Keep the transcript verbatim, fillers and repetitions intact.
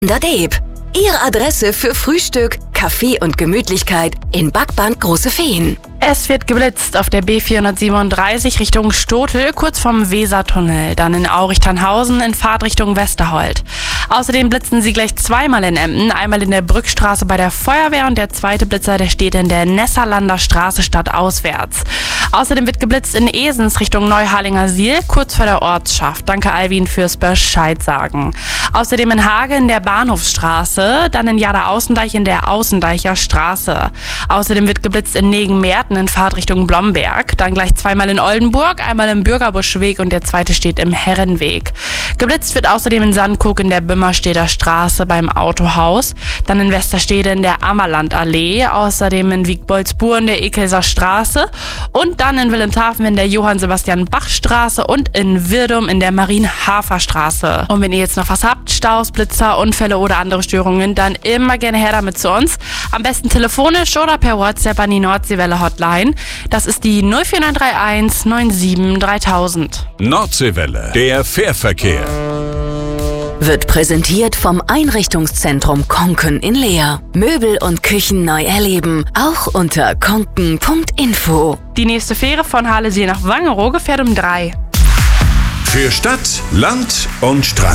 Deeb. Ihre Adresse für Frühstück, Kaffee und Gemütlichkeit in Backband Große Feen. Es wird geblitzt auf der B vierhundertsiebenunddreißig Richtung Stotel, kurz vom Wesertunnel, dann in Aurich-Tannhausen in Fahrtrichtung Westerhold. Außerdem blitzen sie gleich zweimal in Emden, einmal in der Brückstraße bei der Feuerwehr und der zweite Blitzer, der steht in der Nesserlander Straße stadtauswärts. Außerdem wird geblitzt in Esens Richtung Neuharlinger-Siel, kurz vor der Ortschaft. Danke Alvin fürs Bescheid sagen. Außerdem in Hage in der Bahnhofsstraße, dann in Jada-Außendeich in der Außendeicher Straße. Außerdem wird geblitzt in Negen-Merten in Fahrtrichtung Blomberg, dann gleich zweimal in Oldenburg, einmal im Bürgerbuschweg und der zweite steht im Herrenweg. Geblitzt wird außerdem in Sandkuck in der Bümmersteder Straße beim Autohaus, dann in Westerstede in der Ammerlandallee, außerdem in Wiegboldsbuhr in der Ekelser Straße und dann in Wilhelmshaven in der Johann-Sebastian-Bach-Straße und in Wirdum in der Marienhafer-Straße. Und wenn ihr jetzt noch was habt, Staus, Blitzer, Unfälle oder andere Störungen, dann immer gerne her damit zu uns. Am besten telefonisch oder per WhatsApp an die Nordseewelle-Hotline. Das ist die null vier neun drei eins neun sieben dreitausend. Nordseewelle, der Fährverkehr. Wird präsentiert vom Einrichtungszentrum Konken in Leer. Möbel und Küchen neu erleben, auch unter konken punkt info. Die nächste Fähre von Halesee nach Wangerooge fährt um drei. Für Stadt, Land und Strand.